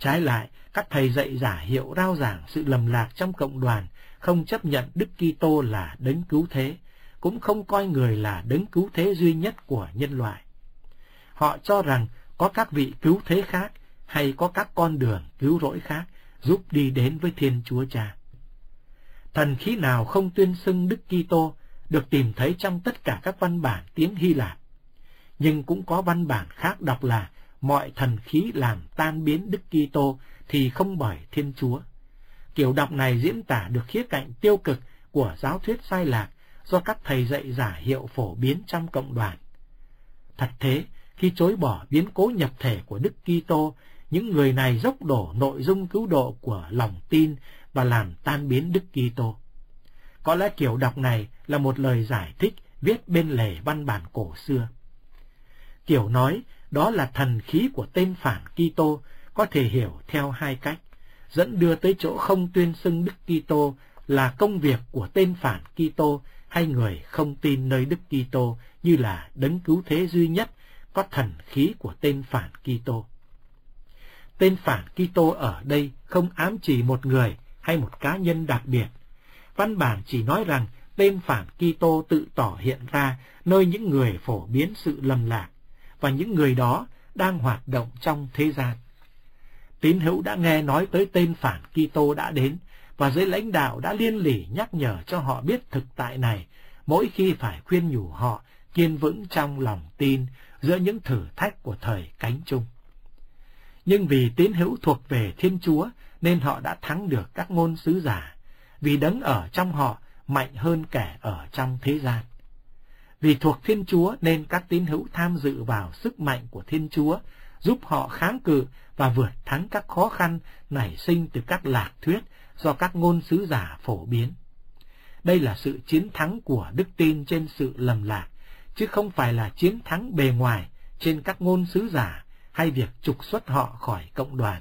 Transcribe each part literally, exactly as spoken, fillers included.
Trái lại, các thầy dạy giả hiệu rao giảng sự lầm lạc trong cộng đoàn, không chấp nhận Đức Kitô là đấng cứu thế, cũng không coi người là đấng cứu thế duy nhất của nhân loại. Họ cho rằng có các vị cứu thế khác hay có các con đường cứu rỗi khác giúp đi đến với Thiên Chúa Cha. Thần khí nào không tuyên xưng Đức Kitô được tìm thấy trong tất cả các văn bản tiếng Hy Lạp, nhưng cũng có văn bản khác đọc là mọi thần khí làm tan biến Đức Kitô thì không bởi Thiên Chúa. Kiểu đọc này diễn tả được khía cạnh tiêu cực của giáo thuyết sai lạc do các thầy dạy giả hiệu phổ biến trong cộng đoàn. Thật thế, khi chối bỏ biến cố nhập thể của Đức Kitô, những người này dốc đổ nội dung cứu độ của lòng tin và làm tan biến Đức Kitô. Có lẽ kiểu đọc này là một lời giải thích viết bên lề văn bản cổ xưa. Kiểu nói đó là thần khí của tên phản Kitô có thể hiểu theo hai cách, dẫn đưa tới chỗ không tuyên xưng Đức Kitô là công việc của tên phản Kitô hay người không tin nơi Đức Kitô như là đấng cứu thế duy nhất có thần khí của tên phản Kitô. Tên phản Kitô ở đây không ám chỉ một người hay một cá nhân đặc biệt. Văn bản chỉ nói rằng tên phản Kitô tự tỏ hiện ra nơi những người phổ biến sự lầm lạc, và những người đó đang hoạt động trong thế gian. Tín hữu đã nghe nói tới tên phản Kitô đã đến, và giới lãnh đạo đã liên lỉ nhắc nhở cho họ biết thực tại này, mỗi khi phải khuyên nhủ họ kiên vững trong lòng tin giữa những thử thách của thời cánh chung. Nhưng vì tín hữu thuộc về Thiên Chúa nên họ đã thắng được các ngôn sứ giả, vì đấng ở trong họ mạnh hơn kẻ ở trong thế gian. Vì thuộc Thiên Chúa nên các tín hữu tham dự vào sức mạnh của Thiên Chúa, giúp họ kháng cự và vượt thắng các khó khăn nảy sinh từ các lạc thuyết do các ngôn sứ giả phổ biến. Đây là sự chiến thắng của đức tin trên sự lầm lạc, chứ không phải là chiến thắng bề ngoài trên các ngôn sứ giả hay việc trục xuất họ khỏi cộng đoàn.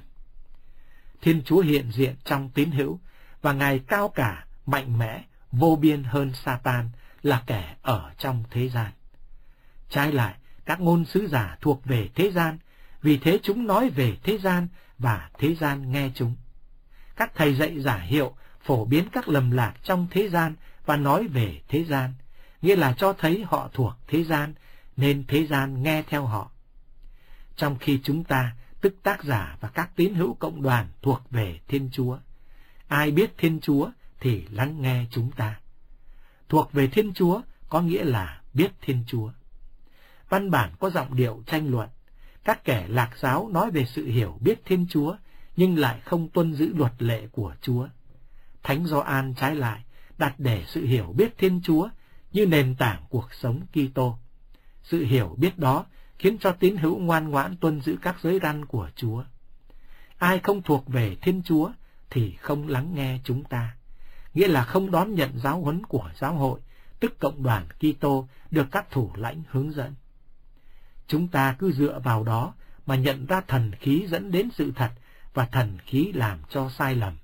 Thiên Chúa hiện diện trong tín hữu, và Ngài cao cả, mạnh mẽ, vô biên hơn Satan là kẻ ở trong thế gian. Trái lại, các ngôn sứ giả thuộc về thế gian, vì thế chúng nói về thế gian và thế gian nghe chúng. Các thầy dạy giả hiệu phổ biến các lầm lạc trong thế gian và nói về thế gian, nghĩa là cho thấy họ thuộc thế gian, nên thế gian nghe theo họ. Trong khi chúng ta, tức tác giả và các tín hữu cộng đoàn thuộc về Thiên Chúa, ai biết Thiên Chúa thì lắng nghe chúng ta. Thuộc về Thiên Chúa có nghĩa là biết Thiên Chúa. Văn bản có giọng điệu tranh luận. Các kẻ lạc giáo nói về sự hiểu biết Thiên Chúa, nhưng lại không tuân giữ luật lệ của Chúa. Thánh Gioan trái lại, đặt để sự hiểu biết Thiên Chúa như nền tảng cuộc sống Kitô. Sự hiểu biết đó khiến cho tín hữu ngoan ngoãn tuân giữ các giới răn của Chúa. Ai không thuộc về Thiên Chúa thì không lắng nghe chúng ta, nghĩa là không đón nhận giáo huấn của giáo hội, tức cộng đoàn Kitô được các thủ lãnh hướng dẫn. Chúng ta cứ dựa vào đó mà nhận ra thần khí dẫn đến sự thật và thần khí làm cho sai lầm.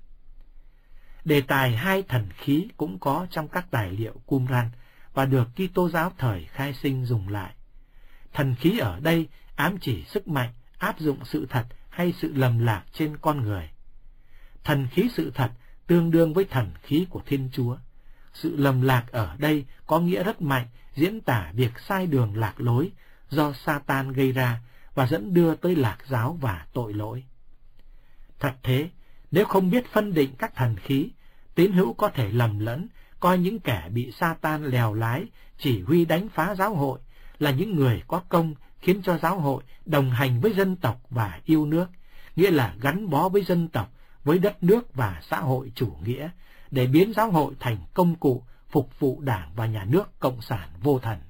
Đề tài hai thần khí cũng có trong các tài liệu Qumran và được Kitô giáo thời khai sinh dùng lại. Thần khí ở đây ám chỉ sức mạnh áp dụng sự thật hay sự lầm lạc trên con người. Thần khí sự thật tương đương với thần khí của Thiên Chúa. Sự lầm lạc ở đây có nghĩa rất mạnh, diễn tả việc sai đường lạc lối do Satan gây ra và dẫn đưa tới lạc giáo và tội lỗi. Thật thế, nếu không biết phân định các thần khí, tín hữu có thể lầm lẫn, coi những kẻ bị Satan lèo lái, chỉ huy đánh phá giáo hội là những người có công khiến cho giáo hội đồng hành với dân tộc và yêu nước, nghĩa là gắn bó với dân tộc, với đất nước và xã hội chủ nghĩa, để biến giáo hội thành công cụ phục vụ Đảng và Nhà nước Cộng sản vô thần.